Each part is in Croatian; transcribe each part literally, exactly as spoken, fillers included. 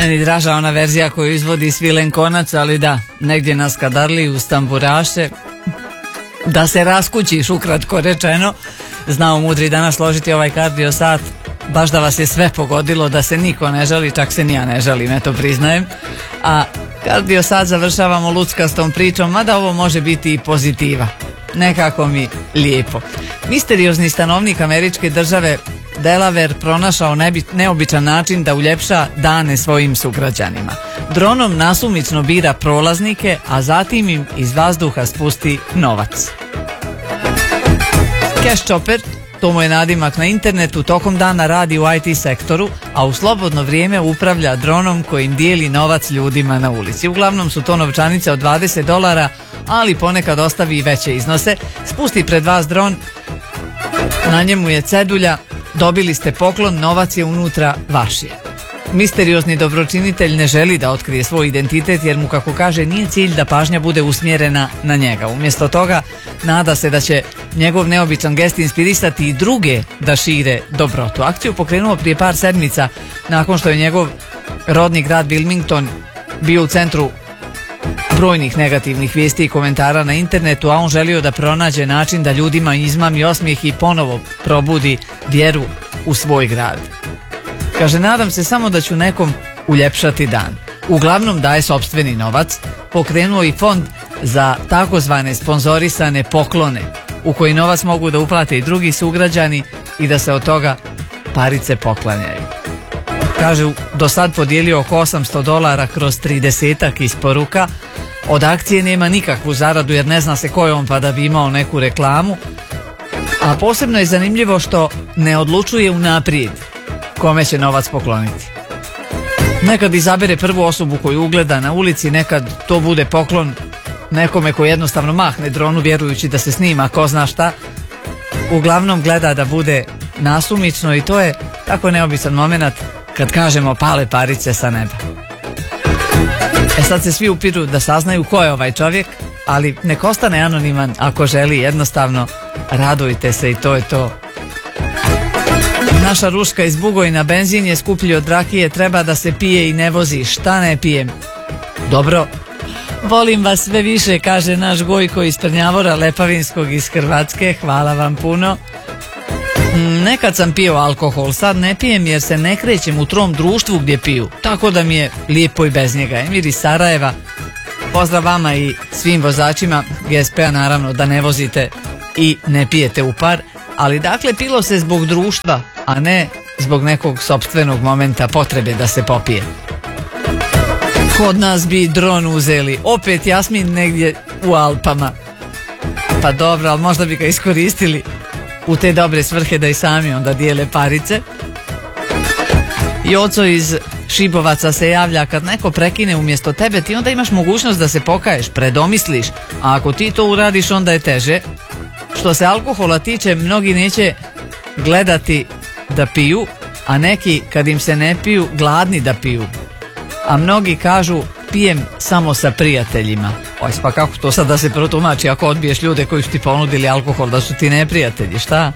meni draža ona verzija koju izvodi Svilen Konac, ali da, negdje nas kadarli uz tamburaše, da se raskućiš, ukratko rečeno. Znao mudri danas složiti ovaj kardio sat, baš da vas je sve pogodilo, da se niko ne žali, čak se ni ja ne žalim, eto priznajem. A kardio sat završavamo luckastom pričom, mada ovo može biti i pozitiva. Nekako mi lijepo. Misteriozni stanovnik američke države Delaware pronašao nebi, neobičan način da uljepša dane svojim sugrađanima. Dronom nasumično bira prolaznike, a zatim im iz vazduha spusti novac. Cash Chopper, to mu je nadimak na internetu, tokom dana radi u I T sektoru, a u slobodno vrijeme upravlja dronom kojim dijeli novac ljudima na ulici. Uglavnom su to novčanice od dvadeset dolara, ali ponekad ostavi i veće iznose. Spusti pred vas dron, na njemu je cedulja, dobili ste poklon, novac je unutra, vaš je. Misteriozni dobročinitelj ne želi da otkrije svoj identitet jer mu, kako kaže, nije cilj da pažnja bude usmjerena na njega. Umjesto toga nada se da će njegov neobičan gest inspirisati i druge da šire dobrotu. Akciju pokrenuo prije par sedmica nakon što je njegov rodni grad Wilmington bio u centru brojnih negativnih vijesti i komentara na internetu, a on želio da pronađe način da ljudima izmami osmijeh i ponovo probudi vjeru u svoj grad. Kaže, nadam se samo da ću nekom uljepšati dan. Uglavnom daje sopstveni novac, pokrenuo i fond za takozvane sponzorisane poklone, u koji novac mogu da uplate i drugi sugrađani i da se od toga parice poklanjaju. Kaže, do sad podijelio oko osamsto dolara kroz tridesetak isporuka. Od akcije nema nikakvu zaradu jer ne zna se ko je on pa da bi imao neku reklamu. A posebno je zanimljivo što ne odlučuje unaprijed kome će novac pokloniti. Nekad izabere prvu osobu koju ugleda na ulici, nekad to bude poklon nekome koji jednostavno mahne dronu vjerujući da se snima ko zna šta. Uglavnom gleda da bude nasumično i to je tako neobičan moment kad kažemo pale parice sa neba. E sad se svi upiru da saznaju ko je ovaj čovjek, ali nek ostane anoniman ako želi, jednostavno radujte se i to je to. Naša Ruška iz Bugojna, benzin je skuplji od rakije, treba da se pije i ne vozi, šta ne pijem? Dobro, volim vas sve više, kaže naš Gojko iz Prnjavora Lepavinskog iz Hrvatske, hvala vam puno. Nekad sam pio alkohol, sad ne pijem jer se ne krećem u trom društvu gdje piju, tako da mi je lijepo i bez njega. Emir iz Sarajeva, pozdrav vama i svim vozačima G S P-a, naravno da ne vozite i ne pijete u par, ali dakle pilo se zbog društva, a ne zbog nekog sopstvenog momenta potrebe da se popije. Kod nas bi dron uzeli, opet Jasmin negdje u Alpama. Pa dobro, ali možda bi ga iskoristili u te dobre svrhe da i sami onda dijele parice. Joco iz Šibovaca se javlja, kad neko prekine umjesto tebe ti onda imaš mogućnost da se pokaješ, predomisliš, a ako ti to uradiš onda je teže. Što se alkohola tiče, mnogi neće gledati da piju, a neki kad im se ne piju gladni da piju. A mnogi kažu pijem samo sa prijateljima. Oj, pa kako to sad da se protumači ako odbiješ ljude koji su ti ponudili alkohol da su ti neprijatelji, šta?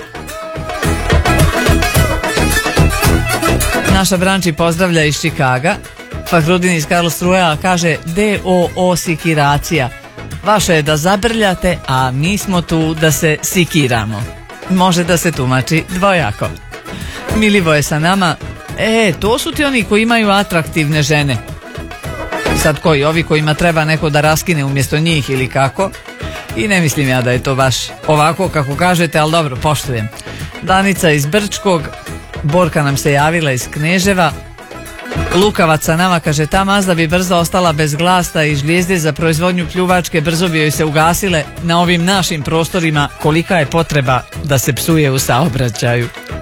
Naša Branči pozdravlja iz Čikaga. Fahrudin iz Karlsruhea kaže D O O sikiracija. Vaše je da zabrljate, a mi smo tu da se sikiramo. Može da se tumači dvojako. Milivo je sa nama. E, to su ti oni koji imaju atraktivne žene. Sad koji, ovi kojima treba neko da raskine umjesto njih ili kako? I ne mislim ja da je to baš ovako kako kažete, ali dobro, poštujem. Danica iz Brčkog, Borka nam se javila iz Kneževa. Lukavac sa nama kaže, ta Mazda bi brzo ostala bez glasta i žlijezde za proizvodnju pljuvačke brzo bi joj se ugasile na ovim našim prostorima, kolika je potreba da se psuje u saobraćaju.